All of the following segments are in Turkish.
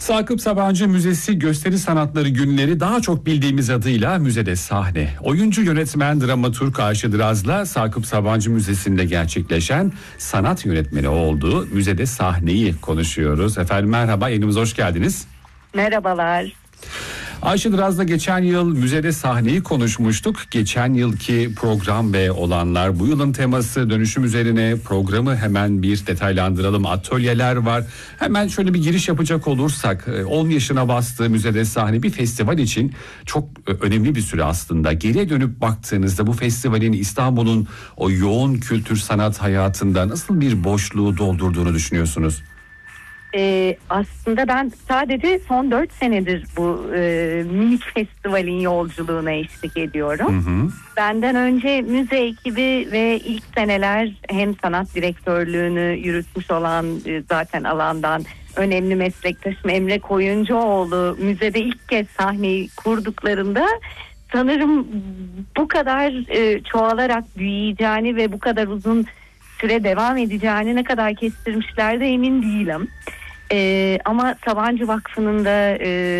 Sakıp Sabancı Müzesi Gösteri Sanatları Günleri daha çok bildiğimiz adıyla Müzede Sahne. Oyuncu, yönetmen, dramaturg Ayşe Draz'la Sakıp Sabancı Müzesi'nde gerçekleşen sanat yönetmeni olduğu Müzede Sahne'yi konuşuyoruz. Efendim merhaba, yayınımıza hoş geldiniz. Merhabalar. Ayşe Draz'la geçen yıl Müzede Sahne'yi konuşmuştuk. Geçen yılki program ve olanlar, bu yılın teması dönüşüm üzerine. Programı hemen bir detaylandıralım. Atölyeler var. Hemen şöyle bir giriş yapacak olursak, 10 yaşına bastığı Müzede Sahne bir festival için çok önemli bir süre aslında. Geriye dönüp baktığınızda bu festivalin İstanbul'un o yoğun kültür sanat hayatında nasıl bir boşluğu doldurduğunu düşünüyorsunuz? Aslında ben sadece son 4 senedir bu minik festivalin yolculuğuna eşlik ediyorum. Hı hı. Benden önce müze ekibi ve ilk seneler hem sanat direktörlüğünü yürütmüş olan zaten alandan önemli meslektaşım Emre Koyuncuoğlu müzede ilk kez sahneyi kurduklarında sanırım bu kadar çoğalarak büyüyeceğini ve bu kadar uzun süre devam edeceğini ne kadar kestirmişler de emin değilim. Ama Sabancı Vakfı'nın da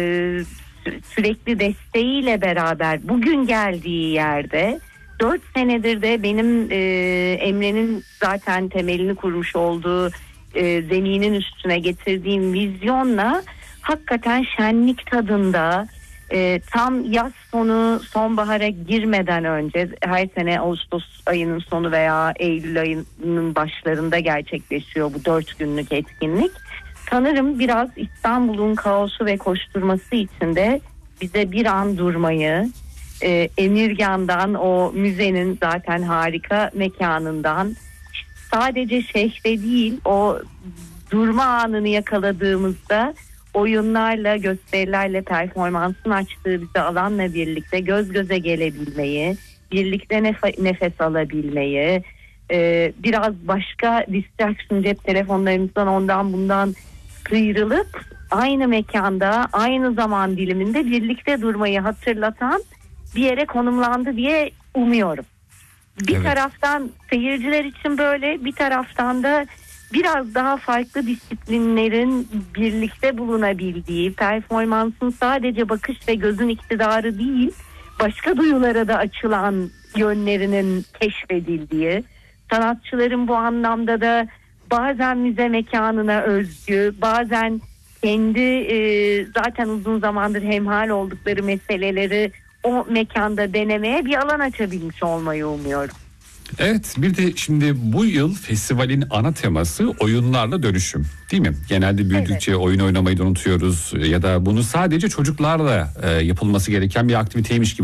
sürekli desteğiyle beraber bugün geldiği yerde 4 senedir de benim Emre'nin zaten temelini kurmuş olduğu zeminin üstüne getirdiğim vizyonla hakikaten şenlik tadında tam yaz sonu sonbahara girmeden önce her sene Ağustos ayının sonu veya Eylül ayının başlarında gerçekleşiyor bu 4 günlük etkinlik. Sanırım biraz İstanbul'un kaosu ve koşturması içinde bize bir an durmayı, Emirgan'dan, o müzenin zaten harika mekanından sadece şehre değil o durma anını yakaladığımızda oyunlarla, gösterilerle, performansın açtığı bize alanla birlikte göz göze gelebilmeyi, birlikte nefes alabilmeyi, biraz başka distraction, cep telefonlarımızdan ondan bundan sıyrılıp aynı mekanda, aynı zaman diliminde birlikte durmayı hatırlatan bir yere konumlandı diye umuyorum. Bir taraftan seyirciler için böyle, bir taraftan da biraz daha farklı disiplinlerin birlikte bulunabildiği, performansın sadece bakış ve gözün iktidarı değil, başka duyulara da açılan yönlerinin keşfedildiği, sanatçıların bu anlamda da bazen müze mekanına özgü, bazen kendi zaten uzun zamandır hemhal oldukları meseleleri o mekanda denemeye bir alan açabilmiş olmayı umuyorum. Evet, bir de şimdi bu yıl festivalin ana teması oyunlarla dönüşüm, değil mi? Genelde büyüdükçe oyun oynamayı da unutuyoruz ya da bunu sadece çocuklarla yapılması gereken bir aktiviteymiş gibi